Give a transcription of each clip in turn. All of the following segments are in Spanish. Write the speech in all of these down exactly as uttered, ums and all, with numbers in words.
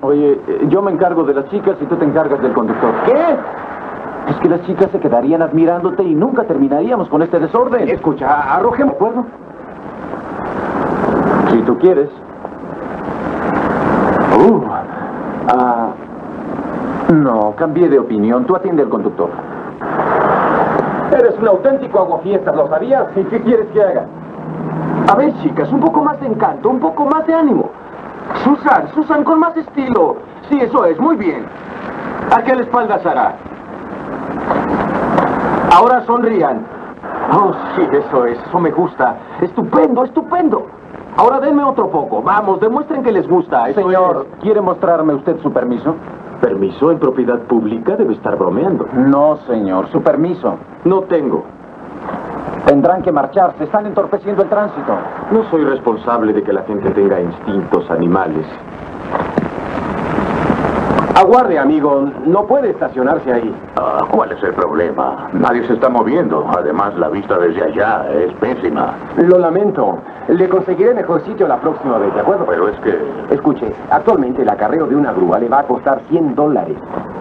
Oye, eh, yo me encargo de las chicas y tú te encargas del conductor. ¿Qué? Es que las chicas se quedarían admirándote y nunca terminaríamos con este desorden. Escucha, arrojemos, ¿de acuerdo? Si tú quieres. Uh, ah, no, cambié de opinión. Tú atiende al conductor. Eres un auténtico aguafiestas, ¿lo sabías? ¿Y qué quieres que haga? A ver, chicas, un poco más de encanto, un poco más de ánimo. Susan, Susan, con más estilo. Sí, eso es, muy bien. ¿A qué la espalda, Sara? Ahora sonrían. Oh, sí, eso es, eso me gusta. Estupendo, estupendo. Ahora denme otro poco. Vamos, demuestren que les gusta. Eso Señor, es. ¿quiere mostrarme usted su permiso? ¿Permiso en propiedad pública? Debe estar bromeando. No, señor, su permiso. No tengo. Tendrán que marcharse, están entorpeciendo el tránsito. No soy responsable de que la gente tenga instintos animales. Aguarde, amigo. No puede estacionarse ahí. Ah, ¿cuál es el problema? Nadie se está moviendo. Además, la vista desde allá es pésima. Lo lamento. Le conseguiré mejor sitio la próxima vez, ¿de acuerdo? Pero es que... Escuche, actualmente el acarreo de una grúa le va a costar cien dólares.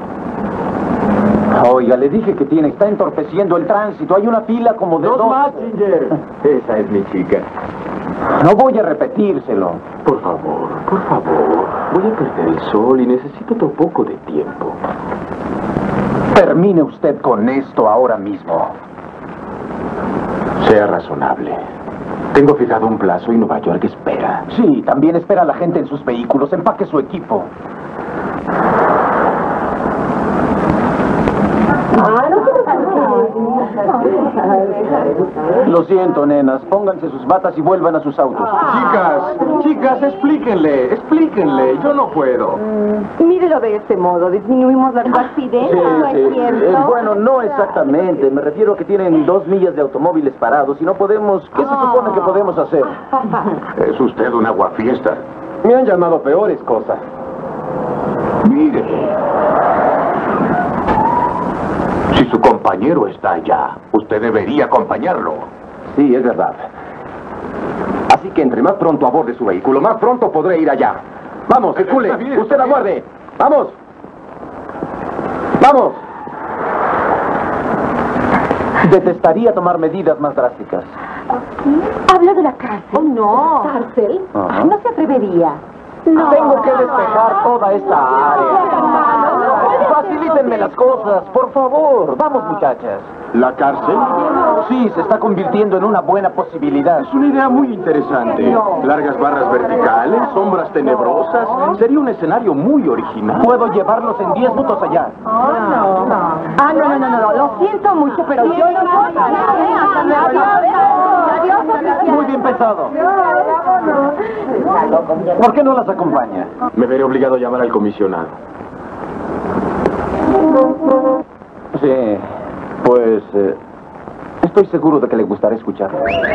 Oiga, le dije que tiene, está entorpeciendo el tránsito. Hay una fila como de dos. Dos más, Ginger. Esa es mi chica. No voy a repetírselo. Por favor, por favor. Voy a perder el sol y necesito otro poco de tiempo. Termine usted con esto ahora mismo. Sea razonable. Tengo fijado un plazo y Nueva York espera. Sí, también espera a la gente en sus vehículos. Empaque su equipo. Lo siento, nenas. Pónganse sus batas y vuelvan a sus autos. Chicas, chicas, explíquenle, explíquenle. Yo no puedo. Mm, mírelo de este modo. Disminuimos los accidentes, ¿no es sí. cierto? Eh, bueno, no exactamente. Me refiero a que tienen dos millas de automóviles parados y no podemos... ¿Qué se supone que podemos hacer? Es usted un aguafiesta. Me han llamado peores cosas. Mire. Si su compañero está allá, usted debería acompañarlo. Sí, es verdad. Así que entre más pronto aborde su vehículo, más pronto podré ir allá. Vamos, circule. Usted aguarde. Vamos. Vamos. Detestaría tomar medidas más drásticas. ¿Habla de la cárcel? Oh, no. ¿Cárcel? Ajá. No se atrevería. No. Tengo que despejar toda esta área. Facilítenme las cosas, por favor. Vamos, muchachas. ¿La cárcel? Sí, se está convirtiendo en una buena posibilidad. Es una idea muy interesante. Largas barras verticales, sombras tenebrosas. Sería un escenario muy original. Puedo llevarlos en diez minutos allá. Oh, no. no. Ah, no, no, no, no. Lo siento mucho, pero yo no puedo. Adiós. Adiós, oficial. Muy bien pensado. ¿Por qué no las acompaña? Me veré obligado a llamar al comisionado. Sí, pues eh, estoy seguro de que le gustará escucharlo.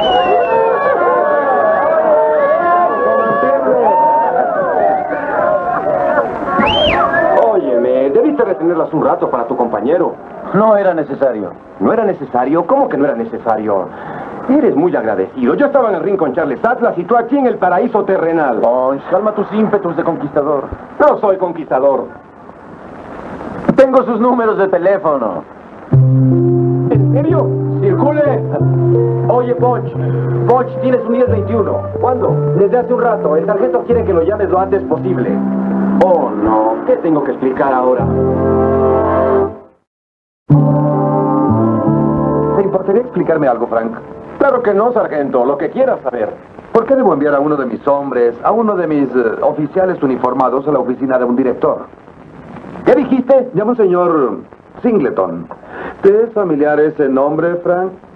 Óyeme, debiste retenerlas un rato para tu compañero. No era necesario. ¿No era necesario? ¿Cómo que no era necesario? Eres muy agradecido. Yo estaba en el ring con Charles Atlas y tú aquí en el paraíso terrenal. Ponch, calma tus ímpetus de conquistador. No soy conquistador. Tengo sus números de teléfono. ¿En serio? ¡Circule! Oye, Ponch. Ponch, tienes un diez veintiuno. ¿Cuándo? Desde hace un rato. El sargento quiere que lo llames lo antes posible. Oh, no. ¿Qué tengo que explicar ahora? ¿Te importaría explicarme algo, Frank? Claro que no, sargento. Lo que quieras saber. ¿Por qué debo enviar a uno de mis hombres, a uno de mis uh, oficiales uniformados a la oficina de un director? ¿Qué dijiste? Llamo señor Singleton. ¿Te es familiar ese nombre, Frank?